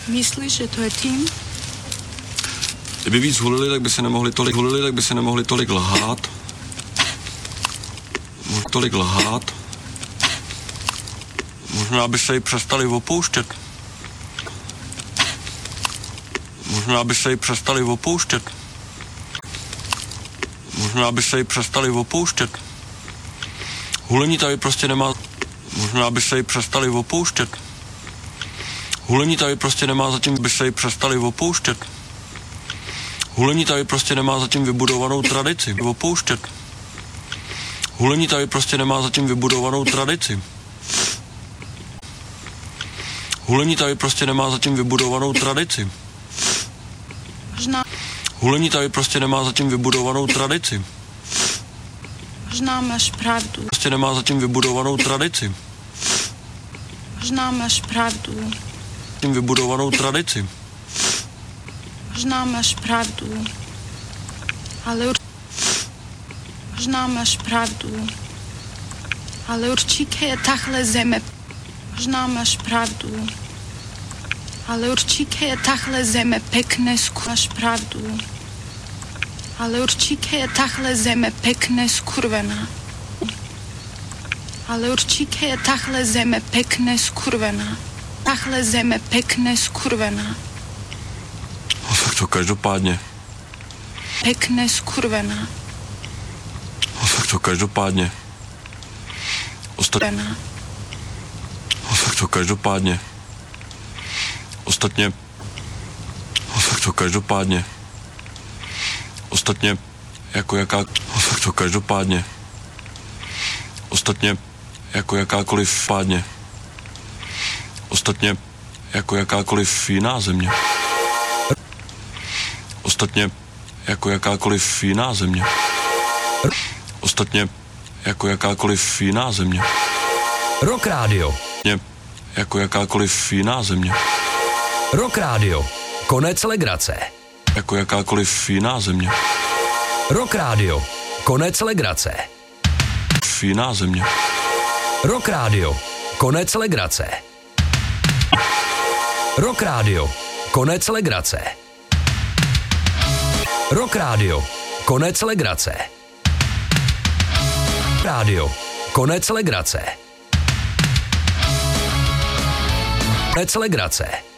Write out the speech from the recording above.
Myslíš, že to je tím? Kdyby víc hulili, tak by se nemohli tolik lhát. Možná by se jí přestali opouštět. Hulení tady prostě nemá. Možná by se jí přestali opouštět. Hulení tady prostě nemá zatím, by se jí přestali opouštět. Hulení tady prostě nemá zatím vybudovanou tradici. Hulení tady prostě nemá zatím vybudovanou tradici. Hulení tady prostě nemá zatím vybudovanou tradici. Hulení tady prostě nemá zatím vybudovanou tradici. Možná máš pravdu. Prostě nemá zatím vybudovanou tradici. Možná máš pravdu. Tím vybudovanou tradici. Možná máš pravdu. Ale možná máš pravdu. Ale určitě je tahle zeme. Možná máš pravdu. Ale určitě je tahle zeme pekné máš pravdu. Ale určitě je tahle zeme pekné skurvená. Ale určitě je tahle zeme pekné skurvená. Tahle zeme pekné skurvená. No tak to každopádně. Pekné skurvená. No tak to každopádně. No tak to každopádně. Ostatně. No tak to každopádně. Ostatně. Jako jaká. No tak to každopádně. Ostatně. Jako jakákoliv pádně. Ostatně. Jako jakákoliv jiná země. Ostatně. Jako jakákoliv jiná země. Ostatně. Jako jakákoliv jiná země. Rock Radio. Jako jakákoliv jiná země. Rock Radio. Konec legrace. Jako jakákoliv jiná země. Rock Radio. Konec legrace. Jiná země. Rock Radio. Konec legrace. Rock Radio. Konec legrace. Rock Radio. Konec legrace. Radio. Konec legrace. Konec legrace.